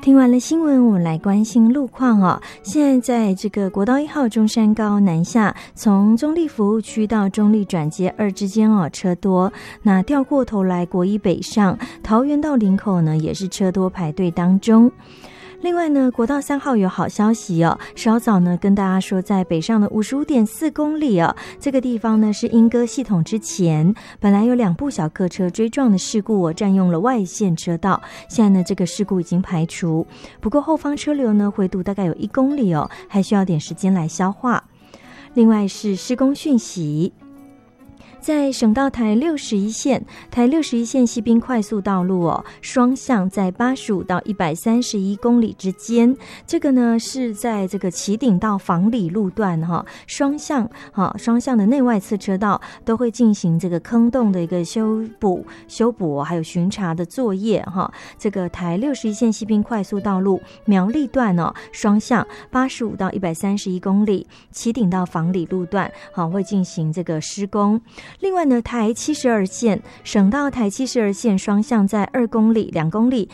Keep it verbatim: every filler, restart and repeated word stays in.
听完了新闻，我们来关心路况哦。现在在这个国道一号中山高南下，从中立服务区到中立转接二之间哦，车多。那掉过头来国一北上，桃园到林口呢也是车多排队当中。另外呢，国道三号有好消息哦，稍早呢跟大家说，在北上的五十五点四公里哦，这个地方呢是莺歌系统之前，本来有两部小客车追撞的事故哦，占用了外线车道，现在呢这个事故已经排除，不过后方车流呢回堵大概有一公里哦，还需要点时间来消化。另外是施工讯息。在省道台六十一线，台六十一线西滨快速道路哦，双向在八十五到一百三十一公里之间，这个呢是在这个旗顶到房里路段哈、哦，双向哈、哦、双向的内外侧车道都会进行这个坑洞的一个修补、修补、哦、还有巡查的作业哈、哦。这个台六十一线西滨快速道路苗栗段哦，双向八十五到一百三十一公里，旗顶到房里路段好、哦、会进行这个施工。另外呢，台七十二线省道台七十二线双向在二公里、两公里